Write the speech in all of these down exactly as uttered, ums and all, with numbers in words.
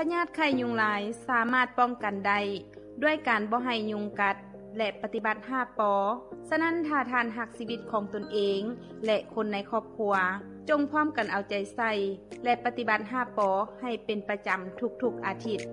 ญาติไข้ยุงลายสามารถป้องกันได้ด้วยการบ่ให้ยุงกัดและปฏิบัติห้าปอฉะนั้นถ้าทานหักชีวิตของตนเองและคนในครอบครัวจงพร้อมกันเอาใจใส่และปฏิบัติห้าปอให้เป็นประจำทุกๆอาทิตย์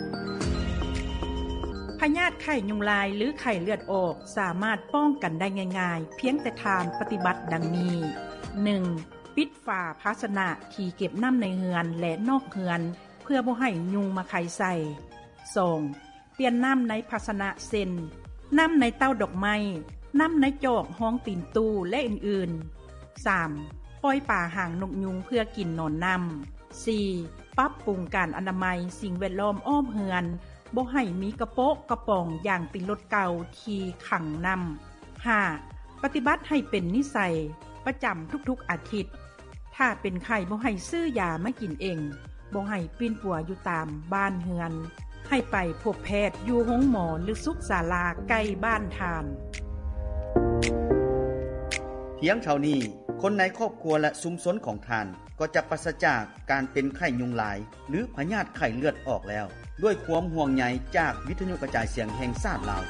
พยาธิไข้ยุงลายหรือไข้เลือดออกสามารถป้องกันได้ง่ายๆเพียงแต่ทานปฏิบัติดังนี้ หนึ่ง. ปิดฝาภาชนะที่เก็บน้ำในเฮือนและนอกเฮือนเพื่อบ่ให้ยุงมาไข่ใส่ สอง. เปลี่ยนน้ำในภาชนะเส้นน้ำในเต้าดอกไม้น้ำในจอกห้องตีนตู้และอื่นๆ สาม. ปล่อยป่าห่างนกยุงเพื่อกินนอนน้ำ สี่. ปรับปรุงการอนามัยสิ่งแวดล้อมอ้อมเฮือนบ่ให้มีกระโปะกระป๋องอย่างติดรถเก่าที่ขังน้ำ ห้า. ปฏิบัติให้เป็นนิสัยประจำทุกๆอาทิตย์ถ้าเป็นไข้บ่ให้ซื้อยามากินเองบ่ให้ปีนปัวอยู่ตามบ้านเฮือนให้ไปพบแพทย์อยู่โรงหมอหรือสุขศาลาใกล้บ้านทานเพียงเท่านี้คนในครอบครัวและชุมชนของทานก็จะปราศจากการเป็นไข้ยุงลายหรือพยาธิไข้เลือดออกแล้วด้วยความห่วงใยจากวิทยุกระจายเสียงแห่งชาติลาว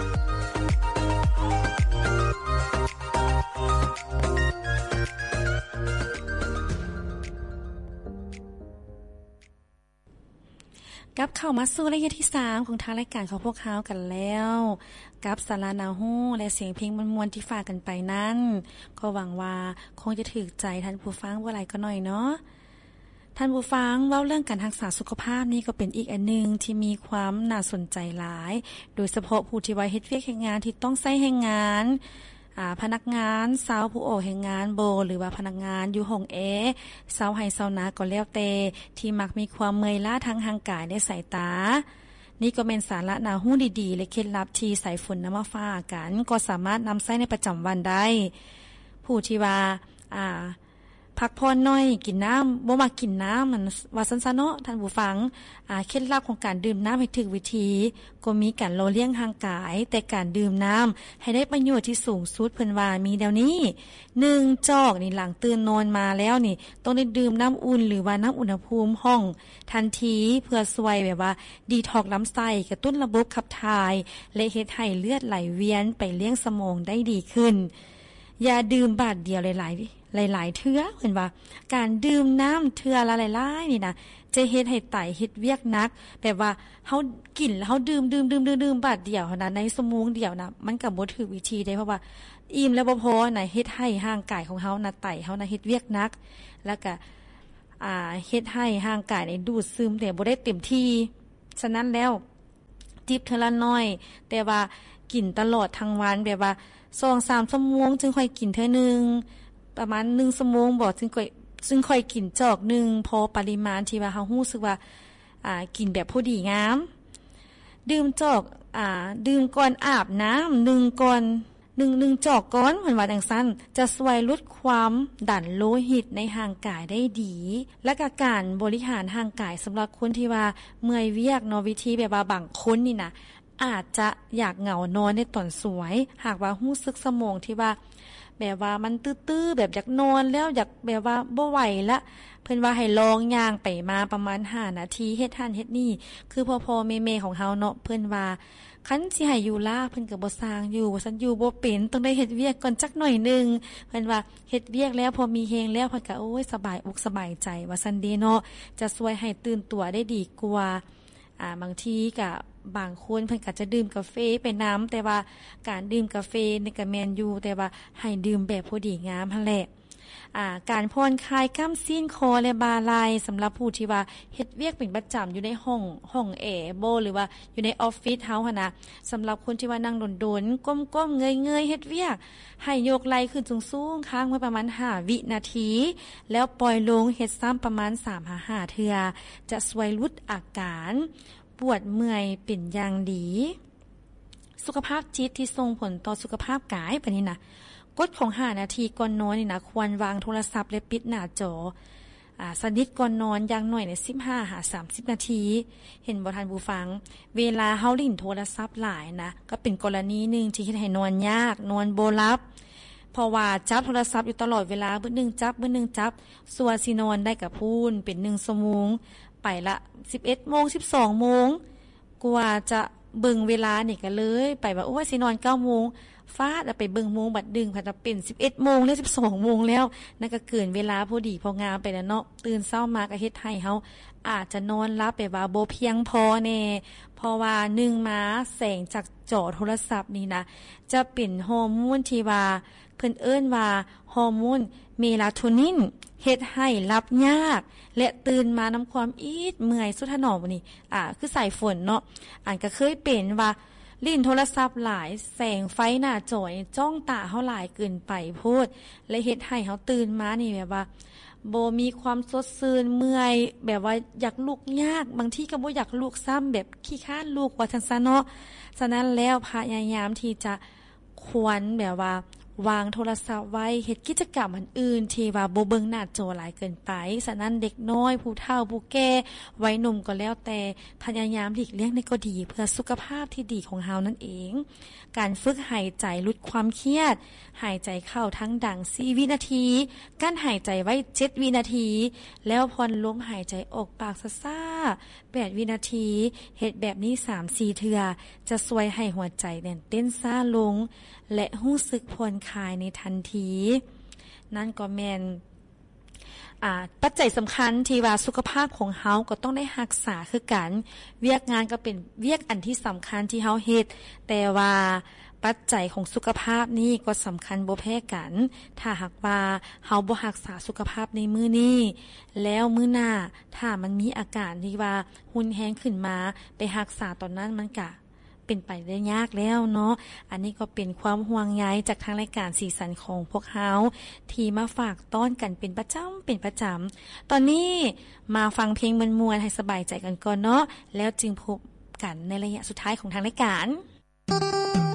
กับเข้ามาสู่ระยะที่สามของทางรายการของพวกเขากันแล้วกับสารานาฮู้และเสียงเพลงมวลๆที่ฝากกันไปนั้นก็หวังว่าคงจะถึกใจท่านผู้ฟังบ่หลายก็น้อยเนาะท่านผู้ฟังเว้าเรื่องการรักษาสุขภาพนี่ก็เป็นอีกอันนึงที่มีความน่าสนใจหลายโดยเฉพาะผู้ที่ว่าเฮ็ดเวียกเฮ็ดงานที่ต้องใช้แรงงานอ่าพนักงานสาวผู้ออกแรงงานโบหรือว่าพนักงานอยู่ห้องแอร์สาวไห้สาวนาก็แล้วแต่ที่มักมีความเมื่อยล้าทางร่างกายและสายตานี่ก็เป็นสาระน่ารู้ดีๆและเคล็ดลับที่สายฝนนำมาฝากกันก็สามารถนำใช้ในประจำวันได้ผู้ที่ว่าอ่าพักผ่อนน้อยกินน้ำบ่มากินน้ำมันว่าซั่นๆเนาะท่านผู้ฟังอ่าเคล็ดลับของการดื่มน้ำให้ถูกวิธีก็มีการโลเลี้ยงร่างกายแต่การดื่มน้ำให้ได้ประโยชน์ที่สูงสุดเพิ่นว่ามีเดี๋ยวนี้หนึ่งจอกนี่หลังตื่นนอนมาแล้วนี่ต้องได้ดื่มน้ำอุ่นหรือว่าน้ำอุณหภูมิห้องทันทีเพื่อช่วยแบบว่าดีท็อกซ์ลำไส้กระตุ้นระบบขับถ่ายและเฮ็ดให้เลือดไหลเวียนไปเลี้ยงสมองได้ดีขึ้นอย่าดื่มบาดเดียวหลายๆหลายๆเทื่อเห็นว่าการดื่มน้ำเทื่อละหลายๆนี่นะจะเฮ็ดให้ไตเฮ็ดเวียกหนักแบบว่าเฮากินแล้วเฮาดื่มๆๆๆบาดเดียวนะในชั่วโมงเดียวนะมันก็บ่ถูกวิธีได้เพราะว่าอิ่มแล้วบ่พอน่ะเฮ็ดให้ร่างกายของเฮาน่ะไตเฮาน่ะเฮ็ดเวียกหนักแล้วก็อ่าเฮ็ดให้ร่างกายนี่ดูดซึมแต่บ่ได้เต็มที่ฉะนั้นแล้วจิบเทื่อละน้อยแต่ว่ากินตลอดทั้งวันแบบว่า สองถึงสาม ชั่วโมงจึงค่อยกินเทื่อนึงประมาณหนึ่งชั่วโมงบ่จึงค่อยจึงค่อยกินจอกนึงพอปริมาณที่ว่าเฮารู้สึกว่าอ่ากินแบบพอดีงามดื่มจอกอ่าดื่มก่อนอาบน้ำหนึ่งก่อนหนึ่ง หนึ่งจอกก่อนเพิ่นว่าจังซั่นจะช่วยลดความดันโลหิตในร่างกายได้ดีและก็การบริหารร่างกายสำหรับคนที่ว่าเมื่อยเวียกเนาะวิธีแบบว่าบางคนนี่นะอาจจะอยากเหงานอนในตอนสวยหากว่ารู้สึกสมองที่ว่าแบบว่ามันตื้อๆแบบอยากนอนแล้วอยากแบบว่าบ่ไหวละเพิ่นว่าให้ลองย่างไปมาประมาณห้านาทีเฮ็ดหั่นเฮ็ดนี่คือพ่อๆแม่ๆของเฮาเนาะเพิ่นว่าคันสิให้อยู่ลาเพิ่นก็บ่สร้างอยู่ว่าซั่นอยู่บ่เป็นต้องได้เฮ็ดเวียกก่อนจักหน่อยนึงเพิ่นว่าเฮ็ดเวียกแล้วพอมีแฮงแล้วเพิ่นก็โอ้ยสบายอกสบายใจว่าซั่นเด้เนาะจะช่วยให้ตื่นตัวได้ดีกว่าอ่าบางทีก็บางคนเพิ่นก็จะดื่มกาแฟไปน้ำแต่ว่าการดื่มกาแฟนี่ก็แม่นอยู่แต่ว่าให้ดื่มแบบพอดีงามหั่นแหละอ่าการผ่อนคลายกล้ามซีนคอและบ่าไหล่สำหรับผู้ที่ว่าเฮ็ดเวียกเป็นประจำอยู่ในห้องห้องแอร์บ่หรือว่าอยู่ในออฟฟิศเฮาหั่นน่ะสำหรับคนที่ว่านั่งดนๆก้มๆเงยๆเฮ็ดเวียกให้ยกไหล่ขึ้นสูงๆค้างไว้ประมาณห้าวินาทีแล้วปล่อยลงเฮ็ดซ้ำประมาณ สามถึงห้า เทื่อจะช่วยลดอาการปวดเมื่อยเป็นอย่างดีสุขภาพจิตที่ส่งผลต่อสุขภาพกายปานนี้นะกฎของห้านาทีก่อนนอนนี่นะควรวางโทรศัพท์และปิดหน้าจออ่าสนิทก่อนนอนอย่างน้อยเนี่ยสิบห้าถึงสามสิบนาทีเห็นบ่ทันผู้ฟังเวลาเฮาลิ้นโทรศัพท์หลายนะก็เป็นกรณีนึงที่เฮ็ดให้นอนยากนอนบ่หลับเพราะว่าจับโทรศัพท์อยู่ตลอดเวลามื้อนึงจับมื้อนึงจับสัวสินอนได้กับพูนเป็นหนึ่งชั่วโมงไปละ สิบเอ็ดโมง สิบสองโมงกว่าจะเบิ่งเวลานี่ก็เลยไปว่าโอ้ยสินอนเก้าโมงฟาดไปเบิ่งโมงบัดดึงพัดเป็นสิบเอ็ดโมงหรือสิบสองโมงแล้วนั่นก็เกินเวลาพอดีพองามไปแล้วเนาะตื่นเช้ามาก็เฮ็ดให้เฮาอาจจะนอนหลับไปว่าบ่เพียงพอแน่เพราะว่าหนึ่งมาแสงจากจอโทรศัพท์นี่นะจะเป็นฮอร์โมนที่ว่าเพิ่นเอิ้นว่าฮอร์โมนเมลาโทนินเฮ็ดให้หลับยากและตื่นมานําความอีดเมื่อยสุดถนอมนี่อ่าคือสายฝนเนาะอันก็เคยเป็นว่าลิ้นโทรศัพท์หลายแสงไฟหน้าจอจ้องตาเฮาหลายเกินไปโพดและเฮ็ดให้เฮาตื่นมานี่แบบว่าบ่มีความสดชื่นเมื่อยแบบว่าอยากลุกยากบางทีก็บ่อยากลุกซ้ำแบบขี้คร้านลุกว่าจังซั่นเนาะฉะนั้นแล้วพยายามที่จะควรแบบว่าวางโทรศัพท์ไว้เฮ็ดกิจกรรมอื่นๆที่ว่าบ่เบิ่งหน้าจอหลายเกินไปฉะนั้นเด็กน้อยผู้เฒ่าผู้แก่วัยหนุ่มก็แล้วแต่พยายามหลีกเลี่ยงในก็ดีเพื่อสุขภาพที่ดีของเฮานั่นเองการฝึกหายใจลดความเครียดหายใจเข้าทั้งดังสี่วินาทีกั้นหายใจไว้เจ็ดวินาทีแล้วผ่อนลมหายใจออกปากซ่าๆแปดวินาทีเฮ็ดแบบนี้ สามถึงสี่ เทื่อจะช่วยให้หัวใจเนี่ยเต้นช้าลงและรู้สึกผ่อนคลายในทันทีนั่นก็แม่นอ่าปัจจัยสำคัญที่ว่าสุขภาพของเฮาก็ต้องได้รักษาคือกันเวียกงานก็เป็นเวียกอันที่สำคัญที่เฮาเฮ็ดแต่ว่าปัจจัยของสุขภาพนี้ก็สำคัญบ่แพ้กันถ้าหากว่าเฮาบ่รักษาสุขภาพในมื้อนี้แล้วมื้อหน้าถ้ามันมีอาการที่ว่าหุ่นแห้งขึ้นมาไปรักษาตอนนั้นมันก็เป็นไปได้ยากแล้วเนาะอันนี้ก็เป็นความห่วงใยจากทางรายการสีสันของพวกเฮาที่มาฝากต้อนกันเป็นประจำเป็นประจำตอนนี้มาฟังเพลงมวลๆให้สบายใจกันก่อนเนาะแล้วจึงพบกันในระยะสุดท้ายของทางรายการ